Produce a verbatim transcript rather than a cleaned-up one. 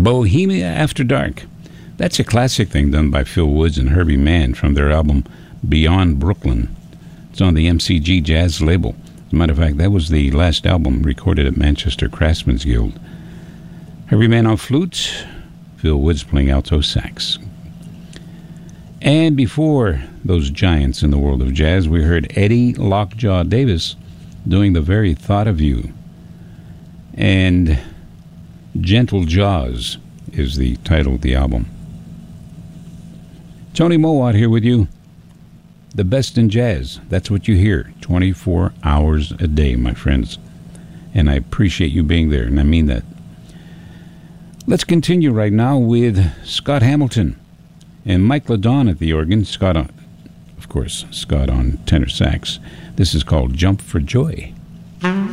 Bohemia After Dark. That's a classic thing done by Phil Woods and Herbie Mann from their album Beyond Brooklyn. It's on the M C G Jazz label. As a matter of fact, that was the last album recorded at Manchester Craftsmen's Guild. Herbie Mann on flute, Phil Woods playing alto sax. And before those giants in the world of jazz, we heard Eddie Lockjaw Davis doing The Very Thought of You. And Gentle Jaws is the title of the album. Tony Mowat here with you. The best in jazz. That's what you hear twenty-four hours a day, my friends. And I appreciate you being there, and I mean that. Let's continue right now with Scott Hamilton and Mike LaDon at the organ. Scott, on, of course, Scott on tenor sax. This is called Jump for Joy.